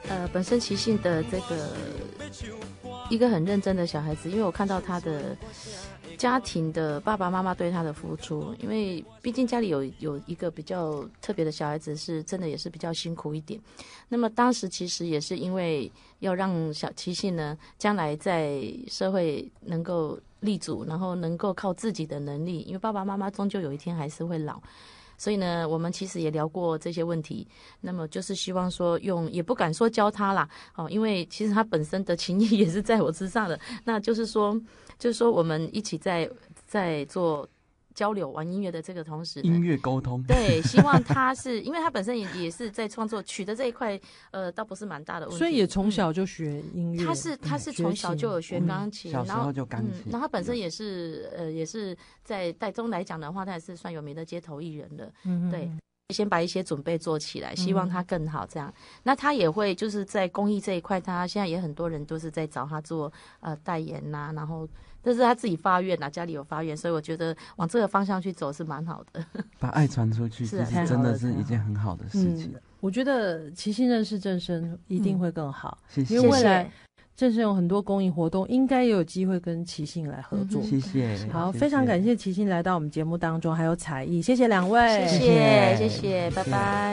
本身齐信的这个一个很认真的小孩子，因为我看到他的家庭的爸爸妈妈对他的付出，因为毕竟家里有一个比较特别的小孩子，是真的也是比较辛苦一点。那么当时其实也是因为要让小齐信呢将来在社会能够立足，然后能够靠自己的能力，因为爸爸妈妈终究有一天还是会老。所以呢，我们其实也聊过这些问题，那么就是希望说也不敢说教他啦，因为其实他本身的情谊也是在我之上的，那就是说我们一起在做交流玩音乐的这个同时， 音乐沟通， 对，希望他是因为他本身也是在创作曲的这一块，倒不是蛮大的问题，所以也从小就学音乐。 他是从小就有学钢琴， 小时候就钢琴， 然后他本身也是在台中来讲的话，他也是算有名的街头艺人了，对。先把一些准备做起来，希望他更好这样。那他也会就是在公益这一块，他现在也很多人都是在找他做代言呐，然后这是他自己发愿呐，家里有发愿，所以我觉得往这个方向去走是蛮好的。 把爱传出去，是真的是一件很好的事情。 我觉得齐信认识正声一定会更好， 谢谢。 因为未来正声有很多公益活动，应该也有机会跟齐信来合作。 谢谢。 好，非常感谢齐信来到我们节目当中，还有采艺，谢谢两位， 谢谢，拜拜。